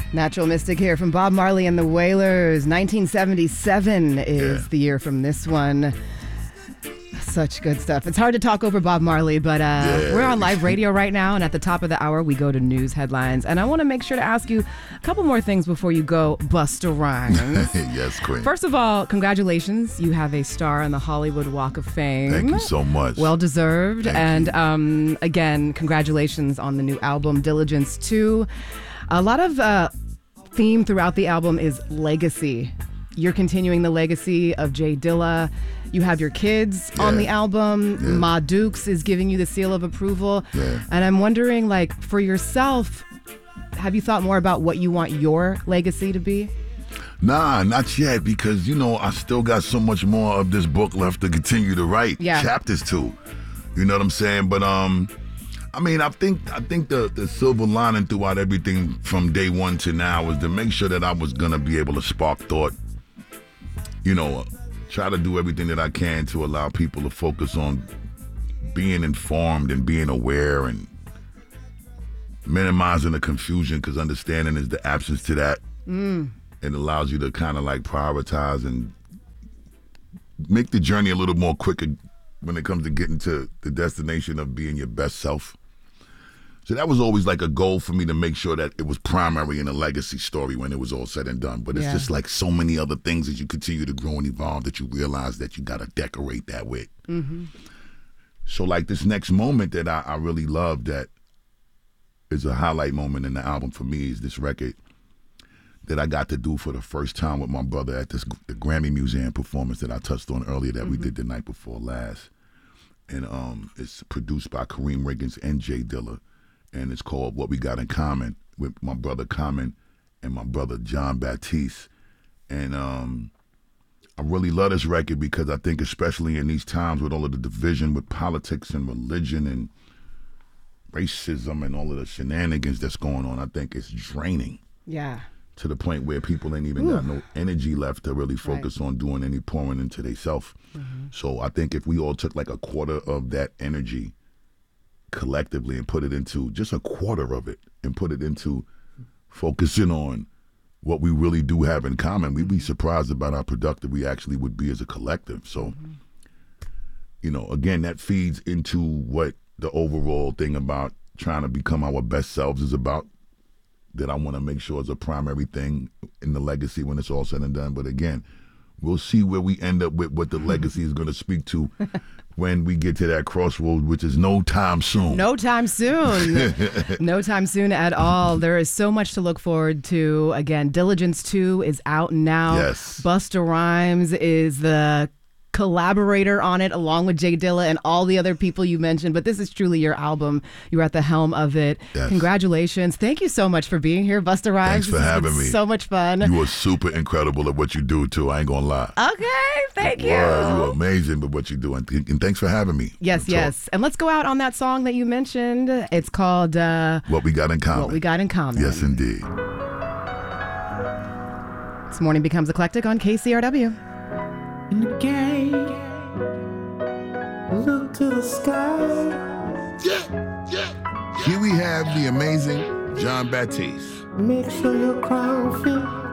Natural Mystic here from Bob Marley and the Wailers. 1977 is the year from this one. Such good stuff. It's hard to talk over Bob Marley, but we're on live radio right now, and at the top of the hour, we go to news headlines. And I want to make sure to ask you a couple more things before you go, Busta Rhymes. Yes, Queen. First of all, congratulations. You have a star on the Hollywood Walk of Fame. Thank you so much. Well deserved. Thank and again, congratulations on the new album, Diligence 2. A lot of theme throughout the album is legacy. You're continuing the legacy of J Dilla. You have your kids on the album. Ma Dukes is giving you the seal of approval. And I'm wondering, like, for yourself, have you thought more about what you want your legacy to be? Nah, not yet, because, you know, I still got so much more of this book left to continue to write. Chapters to. You know what I'm saying? But, I mean, I think the silver lining throughout everything from day one to now was to make sure that I was going to be able to spark thought, you know, try to do everything that I can to allow people to focus on being informed and being aware and minimizing the confusion, because understanding is the absence to that. It allows you to kind of like prioritize and make the journey a little more quicker when it comes to getting to the destination of being your best self. So that was always like a goal for me, to make sure that it was primary in a legacy story when it was all said and done. But it's just like so many other things as you continue to grow and evolve that you realize that you got to decorate that with. So like this next moment that I really love, that is a highlight moment in the album for me, is this record that I got to do for the first time with my brother at the Grammy Museum performance that I touched on earlier that we did the night before last. And it's produced by Kareem Riggins and J Dilla. And it's called What We Got in Common, with my brother Common and my brother John Baptiste. And I really love this record because I think, especially in these times with all of the division with politics and religion and racism and all of the shenanigans that's going on, I think it's draining. To the point where people ain't even got no energy left to really focus on doing any pouring into themselves. So I think if we all took like a quarter of that energy collectively and put it into just a quarter of it and put it into focusing on what we really do have in common, we'd be surprised about how productive we actually would be as a collective. So, you know, again, that feeds into what the overall thing about trying to become our best selves is about, that I want to make sure is a primary thing in the legacy when it's all said and done. But again, we'll see where we end up with what the legacy is going to speak to when we get to that crossroad, which is no time soon. No time soon. No time soon at all. There is so much to look forward to. Again, Diligence 2 is out now. Busta Rhymes is the collaborator on it, along with J Dilla and all the other people you mentioned. But this is truly your album. You're at the helm of it. Congratulations. Thank you so much for being here, Busta Rhymes. Thanks for having me. So much fun. You are super incredible at what you do, too. I ain't going to lie. Okay, thank you. You are amazing at what you do. And thanks for having me. Yes. And let's go out on that song that you mentioned. It's called What We Got in Common. What We Got in Common. Yes, indeed. This Morning Becomes Eclectic on KCRW. In the game, look to the sky. Here we have the amazing John Baptiste. Make sure your crown fits